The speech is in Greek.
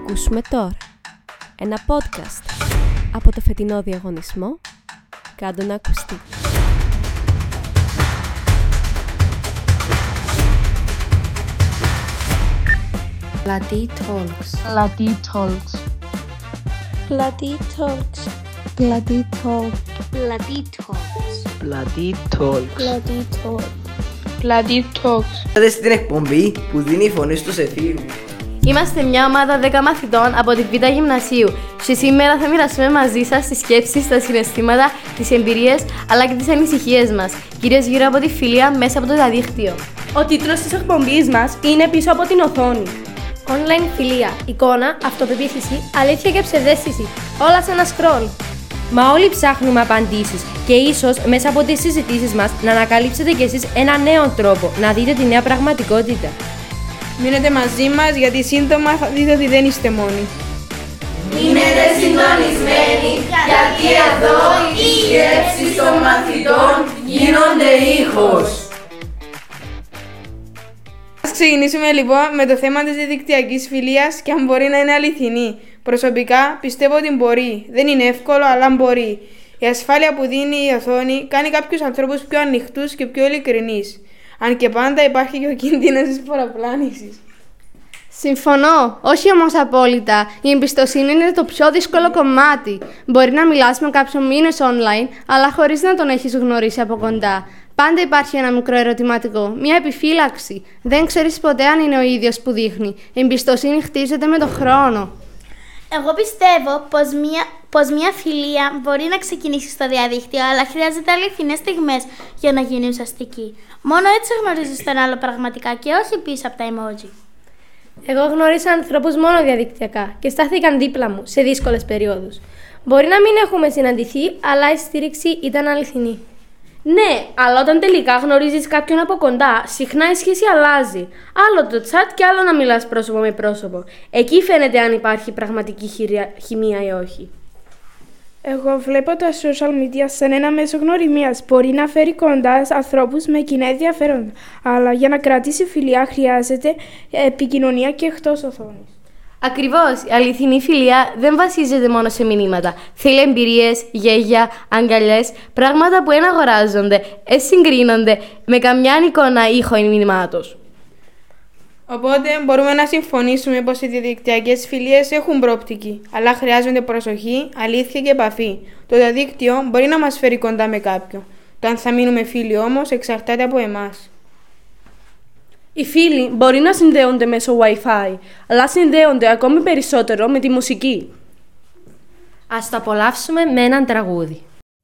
ακούσουμε τώρα ένα podcast από το φετινό διαγωνισμό «Κάντο να ακουστεί». Plati Talks. Plati Talks. Plati Talks. Plati Talks. Plati Talks. Plati Talks. Plati Talks. Plati Talks. Στην εκπομπή που δίνει φωνή στους εφήβους. Είμαστε μια ομάδα 10 μαθητών από τη Β' Γυμνασίου και σήμερα θα μοιραστούμε μαζί σας τις σκέψεις, τα συναισθήματα, τις εμπειρίες αλλά και τις ανησυχίες μας, κυρίως γύρω από τη φιλία μέσα από το διαδίκτυο. Ο τίτλος της εκπομπής μας είναι «Πίσω από την οθόνη». Online φιλία, εικόνα, αυτοπεποίθηση, αλήθεια και ψευδαίσθηση. Όλα σε ένα scroll. Μα όλοι ψάχνουμε απαντήσεις και ίσως μέσα από τις συζητήσεις μας να ανακαλύψετε κι εσείς ένα νέο τρόπο να δείτε τη νέα πραγματικότητα. Μείνετε μαζί μας γιατί σύντομα θα δείτε ότι δεν είστε μόνοι. Μείνετε συντονισμένοι γιατί εδώ οι σκέψεις των μαθητών γίνονται ήχος. Ας ξεκινήσουμε λοιπόν με το θέμα της διαδικτυακής φιλίας και αν μπορεί να είναι αληθινή. Προσωπικά πιστεύω ότι μπορεί. Δεν είναι εύκολο, αλλά μπορεί. Η ασφάλεια που δίνει η οθόνη κάνει κάποιους ανθρώπους πιο ανοιχτούς και πιο ειλικρινείς. Αν και πάντα υπάρχει και ο κίνδυνος της παραπλάνησης. Συμφωνώ, όχι όμως απόλυτα. Η εμπιστοσύνη είναι το πιο δύσκολο κομμάτι. Μπορεί να μιλάς με κάποιον μήνες online, αλλά χωρίς να τον έχεις γνωρίσει από κοντά. Πάντα υπάρχει ένα μικρό ερωτηματικό, μια επιφύλαξη. Δεν ξέρεις ποτέ αν είναι ο ίδιος που δείχνει. Η εμπιστοσύνη χτίζεται με τον χρόνο. Εγώ πιστεύω πως μια φιλία μπορεί να ξεκινήσει στο διαδίκτυο, αλλά χρειάζεται αληθινές στιγμές για να γίνει ουσιαστική. Μόνο έτσι γνωρίζεις τον άλλο πραγματικά και όχι πίσω από τα emoji. Εγώ γνώρισα ανθρώπους μόνο διαδικτυακά και στάθηκαν δίπλα μου σε δύσκολες περιόδους. Μπορεί να μην έχουμε συναντηθεί, αλλά η στήριξη ήταν αληθινή. Ναι, αλλά όταν τελικά γνωρίζεις κάποιον από κοντά, συχνά η σχέση αλλάζει. Άλλο το chat και άλλο να μιλάς πρόσωπο με πρόσωπο. Εκεί φαίνεται αν υπάρχει πραγματική χημεία ή όχι. Εγώ βλέπω τα social media σαν ένα μέσο γνωριμίας. Μπορεί να φέρει κοντά ανθρώπους με κοινά ενδιαφέροντα. Αλλά για να κρατήσει φιλία χρειάζεται επικοινωνία και εκτός οθόνης. Ακριβώς, η αληθινή φιλία δεν βασίζεται μόνο σε μηνύματα. Θέλει εμπειρίες, γέγια, αγκαλιές, πράγματα που δεν αγοράζονται, συγκρίνονται με καμιά εικόνα ήχο ή μηνυμάτος. Οπότε μπορούμε να συμφωνήσουμε πως οι διαδικτυακές φιλίες έχουν προοπτική, αλλά χρειάζονται προσοχή, αλήθεια και επαφή. Το διαδίκτυο μπορεί να μας φέρει κοντά με κάποιον. Το αν θα μείνουμε φίλοι όμως εξαρτάται από εμάς. Οι φίλοι μπορεί να συνδέονται μέσω Wi-Fi, αλλά συνδέονται ακόμη περισσότερο με τη μουσική. Ας το απολαύσουμε με έναν τραγούδι.